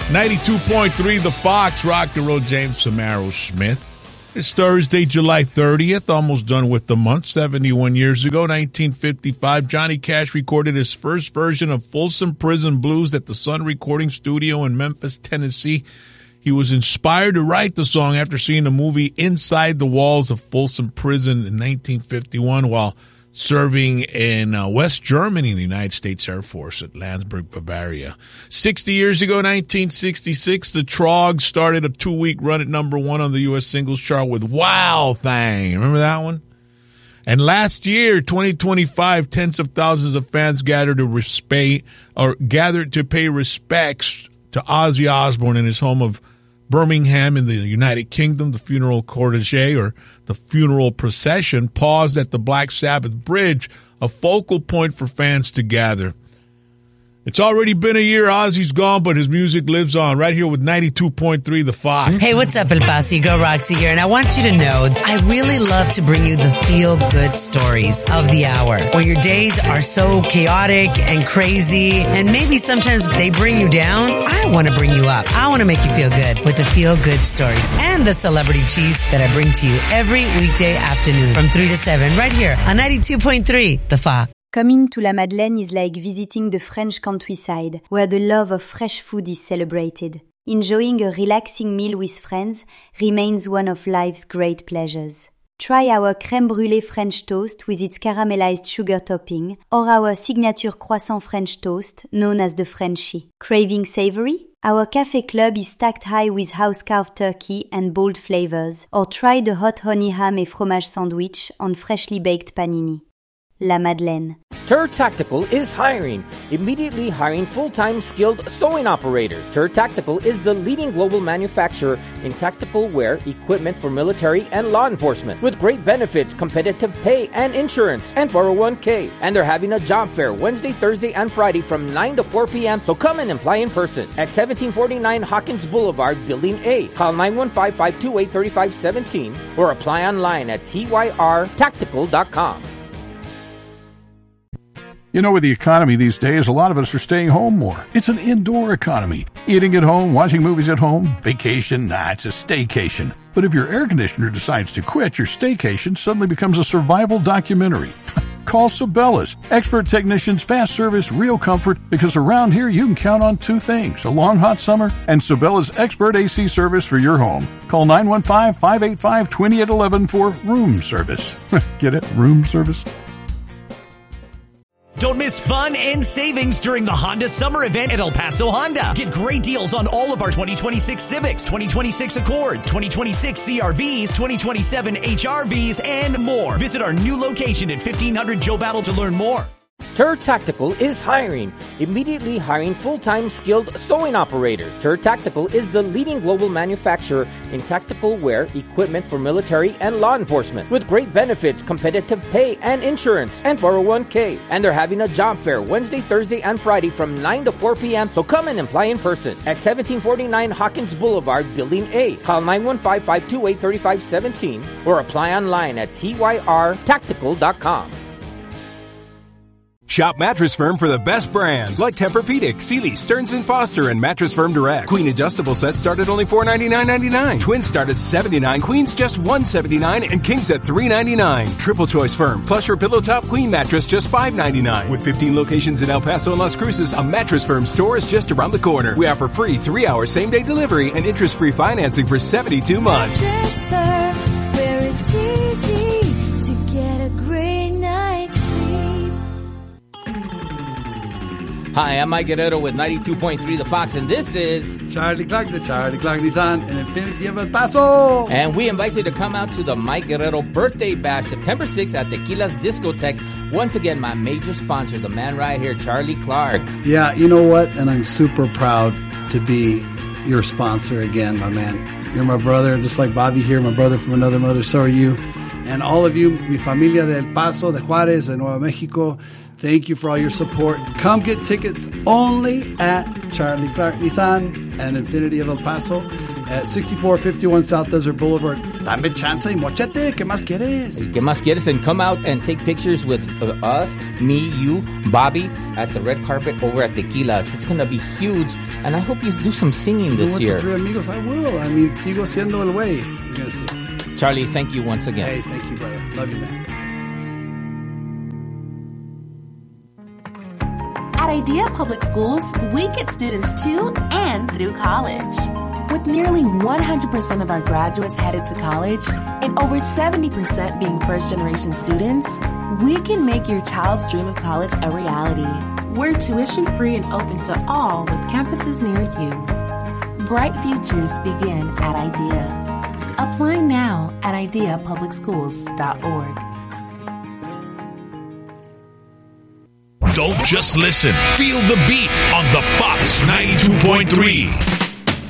92.3 The Fox, Rock and Roll, James Samaro Smith. It's Thursday, July 30th, almost done with the month. 71 years ago, 1955, Johnny Cash recorded his first version of Folsom Prison Blues at the Sun Recording Studio in Memphis, Tennessee. He was inspired to write the song after seeing the movie Inside the Walls of Folsom Prison in 1951 while serving in West Germany in the United States Air Force at Landsberg, Bavaria. 60 years ago, 1966, the Troggs started a 2-week run at number 1 on the U.S. singles chart with Wow Thing. Remember that one? And last year, 2025, tens of thousands of fans gathered to pay respects to Ozzy Osbourne in his home of Birmingham in the United Kingdom. The funeral cortege, or the funeral procession, paused at the Black Sabbath Bridge, a focal point for fans to gather. It's already been a year. Ozzy's gone, but his music lives on. Right here with 92.3 The Fox. Hey, what's up, El Paso? Your girl Roxy here, and I want you to know I really love to bring you the feel-good stories of the hour. When your days are so chaotic and crazy, and maybe sometimes they bring you down, I want to bring you up. I want to make you feel good with the feel-good stories and the celebrity cheese that I bring to you every weekday afternoon from 3 to 7 right here on 92.3 The Fox. Coming to La Madeleine is like visiting the French countryside, where the love of fresh food is celebrated. Enjoying a relaxing meal with friends remains one of life's great pleasures. Try our crème brûlée French toast with its caramelized sugar topping, or our signature croissant French toast, known as the Frenchie. Craving savory? Our café club is stacked high with house-carved turkey and bold flavors, or try the hot honey ham et fromage sandwich on freshly baked panini. La Madeleine. Tur Tactical is hiring. Immediately hiring full-time skilled sewing operators. Tur Tactical is the leading global manufacturer in tactical wear equipment for military and law enforcement, with great benefits, competitive pay and insurance, and 401k. And they're having a job fair Wednesday, Thursday, and Friday from 9 to 4 p.m. So come and apply in person at 1749 Hawkins Boulevard, Building A. Call 915-528-3517 or apply online at tyrtactical.com. You know, with the economy these days, a lot of us are staying home more. It's an indoor economy. Eating at home, watching movies at home, vacation, it's a staycation. But if your air conditioner decides to quit, your staycation suddenly becomes a survival documentary. Call Sabellas. Expert technicians, fast service, real comfort, because around here you can count on 2 things, a long hot summer and Sabellas expert AC service for your home. Call 915-585-2811 for room service. Get it? Room service? Don't miss fun and savings during the Honda Summer Event at El Paso Honda. Get great deals on all of our 2026 Civics, 2026 Accords, 2026 CRVs, 2027 HRVs, and more. Visit our new location at 1500 Joe Battle to learn more. Tur Tactical is hiring. Immediately hiring full-time skilled sewing operators. Tur Tactical is the leading global manufacturer in tactical wear equipment for military and law enforcement, with great benefits, competitive pay and insurance, and 401k. And they're having a job fair Wednesday, Thursday, and Friday from 9 to 4 p.m. So come and apply in person at 1749 Hawkins Boulevard, Building A. Call 915-528-3517 or apply online at tyrtactical.com. Shop Mattress Firm for the best brands like Tempur-Pedic, Sealy, Stearns & Foster, and Mattress Firm Direct. Queen adjustable sets start at only $499.99. Twins start at $79. Queens just $179, and Kings at $399. Triple Choice Firm Plush or Pillow Top Queen mattress just $599. With 15 locations in El Paso and Las Cruces, a Mattress Firm store is just around the corner. We offer free 3-hour same-day delivery and interest-free financing for 72 months. Mattress Firm, where it's easy to get a great night's sleep. Hi, I'm Mike Guerrero with 92.3 The Fox, and this is Charlie Clark, the Charlie Clark Nissan and Infinity of El Paso. And we invite you to come out to the Mike Guerrero Birthday Bash, September 6th at Tequila's Discotheque. Once again, my major sponsor, the man right here, Charlie Clark. Yeah, you know what? And I'm super proud to be your sponsor again, my man. You're my brother, just like Bobby here, my brother from another mother, so are you. And all of you, mi familia de El Paso, de Juárez, de Nuevo Mexico, thank you for all your support. Come get tickets only at Charlie Clark Nissan and Infinity of El Paso at 6451 South Desert Boulevard, dame chance y mochete. ¿Qué más quieres? ¿Qué más quieres? And come out and take pictures with us, me, you, Bobby, at the red carpet over at Tequila's. It's going to be huge. And I hope you do some singing this year. With the 3 amigos, I will. I mean, sigo siendo el güey. You're going to see. Charlie, thank you once again. Hey, thank you, brother. Love you, man. At Idea Public Schools, we get students to and through college. With nearly 100% of our graduates headed to college and over 70% being first-generation students, we can make your child's dream of college a reality. We're tuition-free and open to all with campuses near you. Bright futures begin at Idea. Apply now at ideapublicschools.org. Don't just listen. Feel the beat on the Fox 92.3.